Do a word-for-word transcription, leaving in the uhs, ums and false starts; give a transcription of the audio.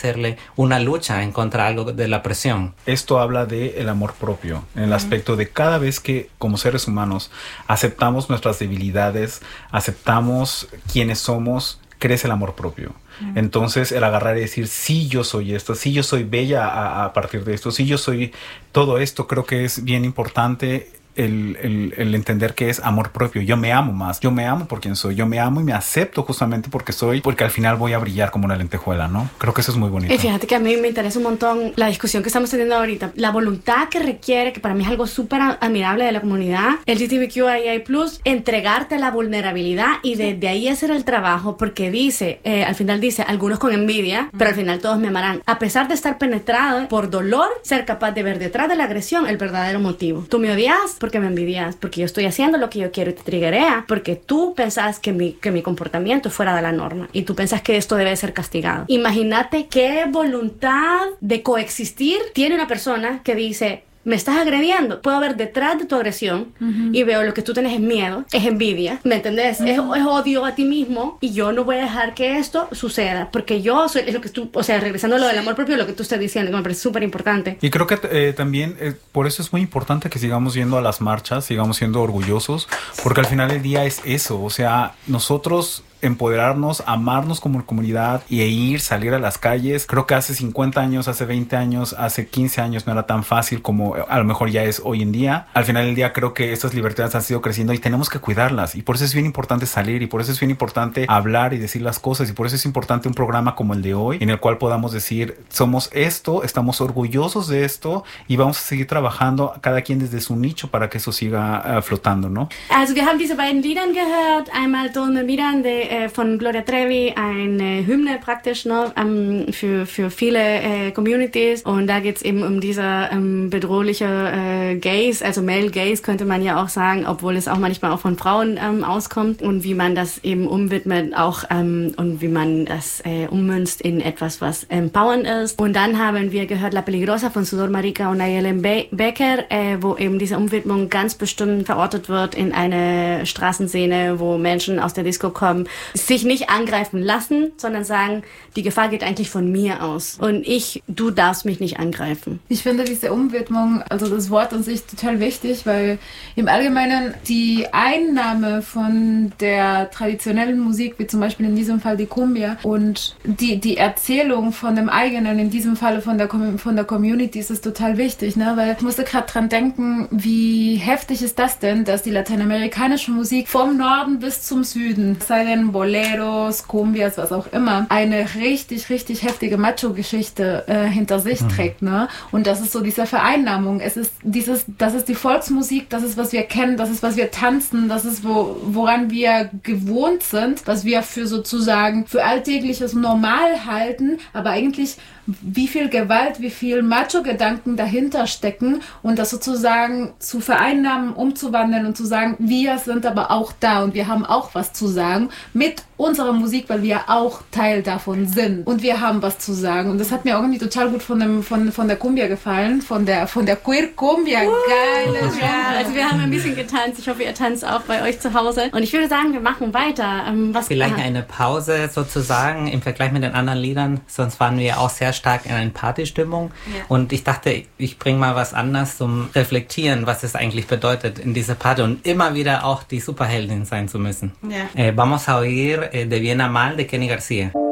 hacerle una lucha en contra algo de la presión. Esto habla de el amor propio, en el aspecto de cada vez que como seres humanos aceptamos nuestras debilidades, aceptamos quiénes somos, crece el amor propio. Uh-huh. Entonces el agarrar y decir, sí, yo soy esto, sí, yo soy bella a, a partir de esto, sí, yo soy todo esto, creo que es bien importante. El, el, el entender que es amor propio. Yo me amo más, yo me amo por quien soy, yo me amo y me acepto justamente porque soy, porque al final voy a brillar como una lentejuela, ¿no? Creo que eso es muy bonito. Y fíjate que a mí me interesa un montón la discusión que estamos teniendo ahorita, la voluntad que requiere, que para mí es algo súper admirable de la comunidad L G B T Q I A plus, entregarte a la vulnerabilidad y desde ahí hacer el trabajo, porque dice, eh, al final dice, algunos con envidia, mm. pero al final todos me amarán. A pesar de estar penetrado por dolor, ser capaz de ver detrás de la agresión el verdadero motivo. Tú me odias porque me envidias, porque yo estoy haciendo lo que yo quiero y te triggerea, porque tú pensás que mi, que mi comportamiento es fuera de la norma y tú pensás que esto debe ser castigado. Imagínate qué voluntad de coexistir tiene una persona que dice, me estás agrediendo, puedo ver detrás de tu agresión uh-huh. y veo lo que tú tienes es miedo, es envidia, ¿me entendés? Uh-huh. Es, es odio a ti mismo y yo no voy a dejar que esto suceda porque yo soy, es lo que tú, o sea, regresando a lo del amor propio, lo que tú estás diciendo, que me parece súper importante. Y creo que eh, también eh, por eso es muy importante que sigamos yendo a las marchas, sigamos siendo orgullosos, porque al final del día es eso, o sea, nosotros empoderarnos, amarnos como comunidad y ir, salir a las calles. Creo que hace cincuenta años, hace veinte años, hace quince años no era tan fácil como a lo mejor ya es hoy en día. Al final del día creo que estas libertades han sido creciendo y tenemos que cuidarlas y por eso es bien importante salir y por eso es bien importante hablar y decir las cosas y por eso es importante un programa como el de hoy en el cual podamos decir somos esto, estamos orgullosos de esto y vamos a seguir trabajando cada quien desde su nicho para que eso siga uh, flotando, ¿no? Also wir haben diese beiden Liedern gehört, einmal Dulme Miran de von Gloria Trevi, eine Hymne praktisch, ne, ähm, für, für viele äh, Communities und da geht's eben um diese ähm, bedrohliche äh, Gays, also Male Gays könnte man ja auch sagen, obwohl es auch manchmal auch von Frauen ähm, auskommt und wie man das eben umwidmet auch ähm, und wie man das äh, ummünzt in etwas, was empowernd ist. Und dann haben wir gehört La Peligrosa von Sudor Marica und Nayeli Be- Becker, äh, wo eben diese Umwidmung ganz bestimmt verortet wird in eine Straßenszene, wo Menschen aus der Disco kommen, sich nicht angreifen lassen, sondern sagen, die Gefahr geht eigentlich von mir aus und ich, du darfst mich nicht angreifen. Ich finde diese Umwidmung, also das Wort an sich total wichtig, weil im Allgemeinen die Einnahme von der traditionellen Musik, wie zum Beispiel in diesem Fall die Cumbia und die, die Erzählung von dem eigenen, in diesem Fall von der, von der Community ist es total wichtig, ne? Weil ich musste gerade dran denken, wie heftig ist das denn, dass die lateinamerikanische Musik vom Norden bis zum Süden, sei denn Boleros, Cumbias, was auch immer, eine richtig, richtig heftige Macho-Geschichte äh, hinter sich mhm. trägt, ne? Und das ist so diese Vereinnahmung. Es ist dieses, das ist die Volksmusik, das ist, was wir kennen, das ist, was wir tanzen, das ist, wo, woran wir gewohnt sind, was wir für sozusagen für alltägliches Normal halten, aber eigentlich wie viel Gewalt, wie viel Macho-Gedanken dahinter stecken und das sozusagen zu vereinnahmen, umzuwandeln und zu sagen, wir sind aber auch da und wir haben auch was zu sagen mit unserer Musik, weil wir auch Teil davon sind und wir haben was zu sagen und das hat mir irgendwie total gut von, dem, von, von der Cumbia gefallen, von der, von der Queer Cumbia, uh, geile ja, also wir haben ein bisschen getanzt, ich hoffe ihr tanzt auch bei euch zu Hause und ich würde sagen, wir machen weiter. Ähm, was Vielleicht aha. eine Pause sozusagen im Vergleich mit den anderen Liedern, sonst waren wir auch sehr stark in einer Partystimmung ja. und ich dachte, ich bringe mal was anderes zum Reflektieren, was es eigentlich bedeutet in dieser Party und immer wieder auch die Superheldin sein zu müssen. Ja. Eh, vamos a oír eh, De Bien a Mal de Kenny García.